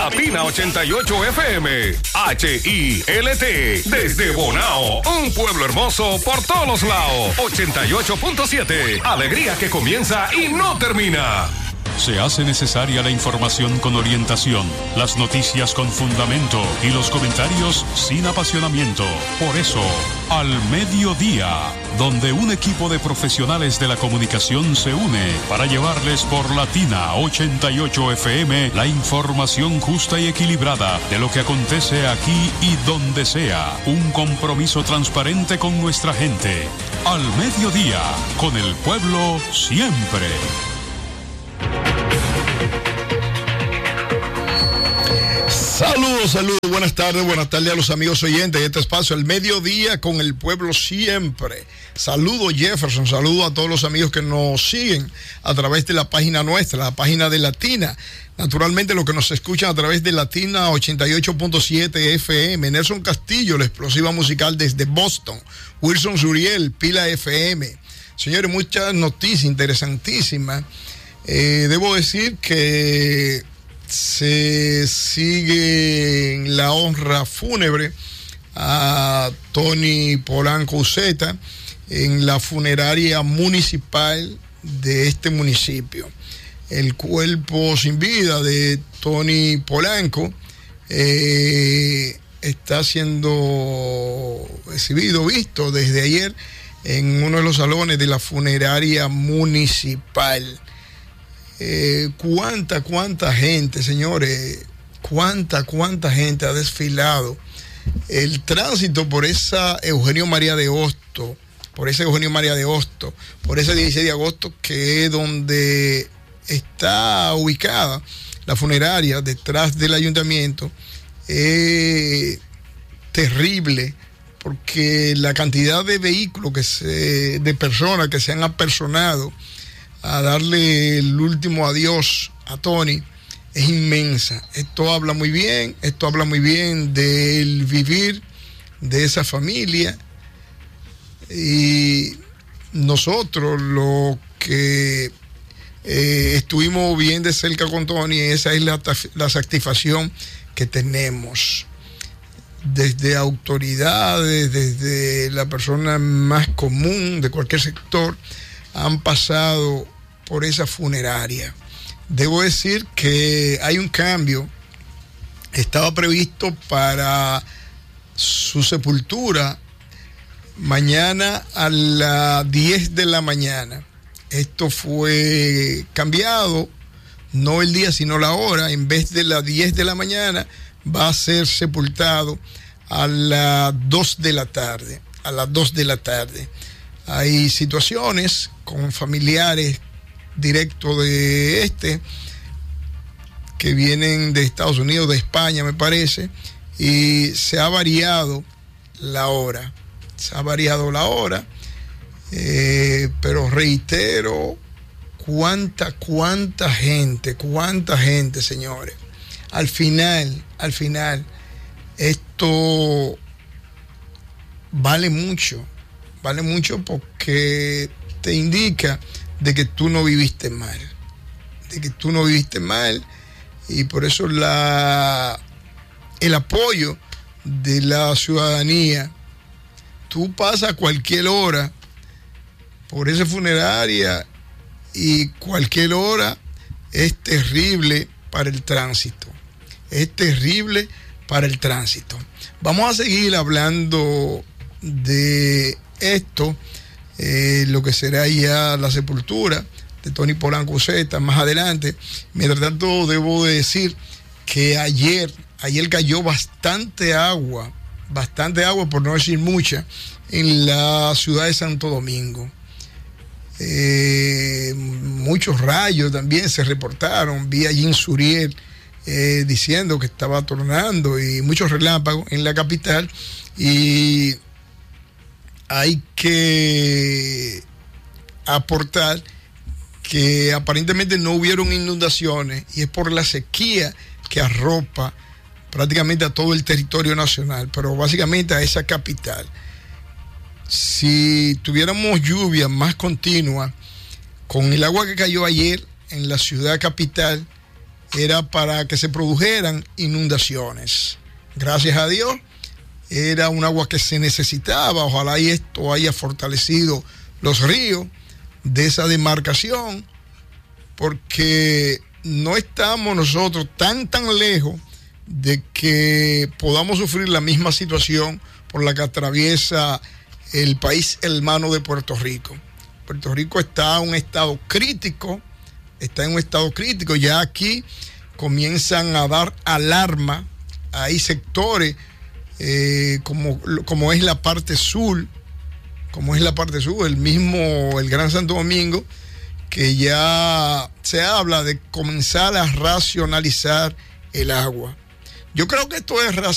Latina 88 FM, HILT, desde Bonao, un pueblo hermoso por todos los lados. 88.7, alegría que comienza y no termina. Se hace necesaria la información con orientación, las noticias con fundamento y los comentarios sin apasionamiento. Por eso, Al Mediodía, donde un equipo de profesionales de la comunicación se une para llevarles por Latina 88 FM la información justa y equilibrada de lo que acontece aquí y donde sea. Un compromiso transparente con nuestra gente. Al Mediodía, con el pueblo siempre. Saludos, buenas tardes a los amigos oyentes de este espacio, El Mediodía con el pueblo siempre. Saludos Jefferson, saludos a todos los amigos que nos siguen a través de la página nuestra, la página de Latina. Naturalmente los que nos escuchan a través de Latina 88.7 FM. Nelson Castillo, la explosiva musical desde Boston. Wilson Zuriel, Pila FM. Señores, muchas noticias interesantísimas. Debo decir que se sigue en la honra fúnebre a Tony Polanco Uceta en la funeraria municipal de este municipio. El cuerpo sin vida de Tony Polanco está siendo visto desde ayer en uno de los salones de la funeraria municipal. Cuánta gente, señores, cuánta gente ha desfilado. El tránsito por esa Eugenio María de Hostos, por ese 16 de agosto, que es donde está ubicada la funeraria, detrás del ayuntamiento, es terrible, porque la cantidad de vehículos de personas que se han apersonado a darle el último adiós a Tony es inmensa. Esto habla muy bien del vivir de esa familia, y nosotros lo que estuvimos bien de cerca con Tony, esa es la satisfacción que tenemos desde autoridades, desde la persona más común de cualquier sector, han pasado por esa funeraria. Debo decir que hay un cambio. Estaba previsto para su sepultura mañana a las 10 de la mañana. Esto fue cambiado, no el día sino la hora. En vez de las 10 de la mañana va a ser sepultado a las 2 de la tarde. Hay situaciones con familiares directos de que vienen de Estados Unidos, de España me parece, y se ha variado la hora, pero reitero, cuánta gente, señores. Al final, esto vale mucho porque te indica de que tú no viviste mal, y por eso el apoyo de la ciudadanía. Tú pasas a cualquier hora por esa funeraria y cualquier hora es terrible para el tránsito. Vamos a seguir hablando de esto, lo que será ya la sepultura de Tony Polanco Uceta más adelante. Mientras tanto, debo de decir que ayer cayó bastante agua, por no decir mucha, en la ciudad de Santo Domingo. Muchos rayos también se reportaron. Vi a Jim Zuriel diciendo que estaba tornando, y muchos relámpagos en la capital, y hay que aportar que aparentemente no hubieron inundaciones, y es por la sequía que arropa prácticamente a todo el territorio nacional, pero básicamente a esa capital. Si tuviéramos lluvia más continua, con el agua que cayó ayer en la ciudad capital, era para que se produjeran inundaciones. Gracias a Dios, era un agua que se necesitaba. Ojalá y esto haya fortalecido los ríos de esa demarcación, porque no estamos nosotros tan lejos de que podamos sufrir la misma situación por la que atraviesa el país hermano de Puerto Rico. Puerto Rico está en un estado crítico, ya aquí comienzan a dar alarma. Hay sectores como es la parte sur, el Gran Santo Domingo, que ya se habla de comenzar a racionalizar el agua. Yo creo que esto es